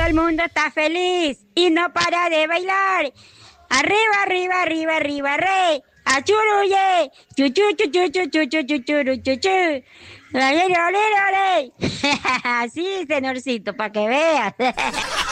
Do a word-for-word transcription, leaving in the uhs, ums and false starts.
el mundo está feliz y no para de bailar. Arriba, arriba, arriba, arriba, re. Achuruye. Chuchu, chuchu, chuchu, chuchu, chuchu, chuchu. Ole, ole, ole. Así, señorcito, para que veas.